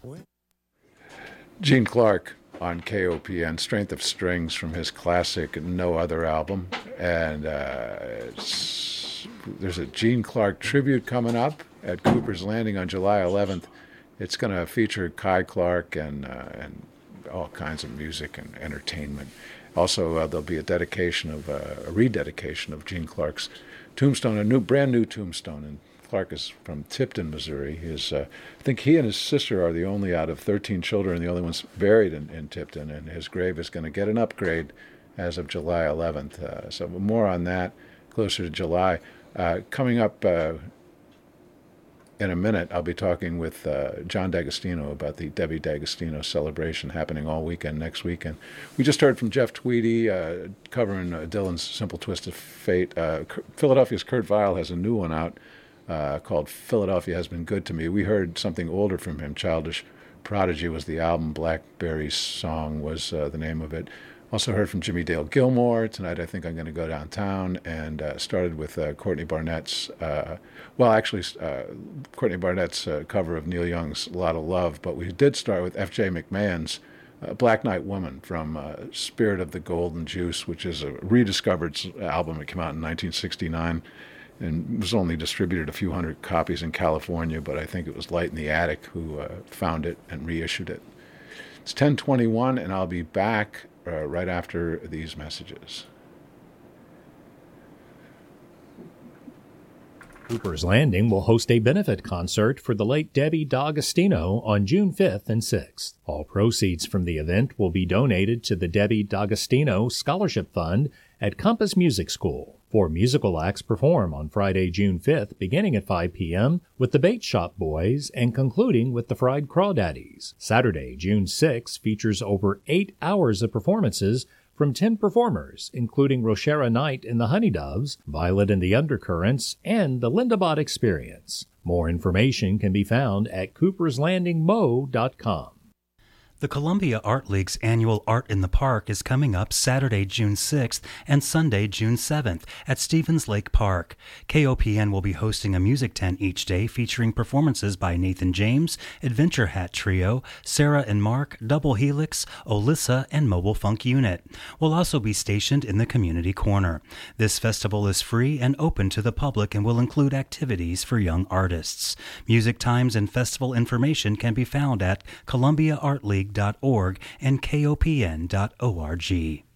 Gene Clark on KOPN, Strength of Strings from his classic No Other album. And there's a Gene Clark tribute coming up at Cooper's Landing on July 11th. It's going to feature Kai Clark and all kinds of music and entertainment. Also, there'll be a rededication of Gene Clark's tombstone, brand new tombstone. And Clark is from Tipton, Missouri. I think he and his sister are the only out of 13 children, the only ones buried in Tipton, and his grave is going to get an upgrade as of July 11th. So more on that closer to July. Coming up in a minute, I'll be talking with John D'Agostino about the Debbie D'Agostino celebration happening all weekend next weekend. We just heard from Jeff Tweedy covering Dylan's Simple Twist of Fate. Philadelphia's Kurt Weill has a new one out called Philadelphia Has Been Good to Me. We heard something older from him. Childish Prodigy was the album. Blackberry's Song was the name of it. Also heard from Jimmy Dale Gilmore. Tonight I think I'm going to go downtown, and started with Courtney Barnett's, Courtney Barnett's cover of Neil Young's Lot of Love, but we did start with F.J. McMahon's Black Knight Woman from Spirit of the Golden Juice, which is a rediscovered album. It came out in 1969 and was only distributed a few hundred copies in California, but I think it was Light in the Attic who found it and reissued it. It's 10:21, and I'll be back right after these messages. Cooper's Landing will host a benefit concert for the late Debbie D'Agostino on June 5th and 6th. All proceeds from the event will be donated to the Debbie D'Agostino Scholarship Fund at Compass Music School. 4 musical acts perform on Friday, June 5th, beginning at 5 p.m. with the Bait Shop Boys and concluding with the Fried Crawdaddies. Saturday, June 6th, features over 8 hours of performances from 10 performers, including Roshara Knight and the Honeydoves, Violet and the Undercurrents, and the Linda Bott Experience. More information can be found at cooperslandingmo.com. The Columbia Art League's annual Art in the Park is coming up Saturday, June 6th and Sunday, June 7th at Stevens Lake Park. KOPN will be hosting a music tent each day featuring performances by Nathan James, Adventure Hat Trio, Sarah and Mark, Double Helix, Olissa, and Mobile Funk Unit. We'll also be stationed in the community corner. This festival is free and open to the public and will include activities for young artists. Music times and festival information can be found at columbiaartleague.org and kopn.org.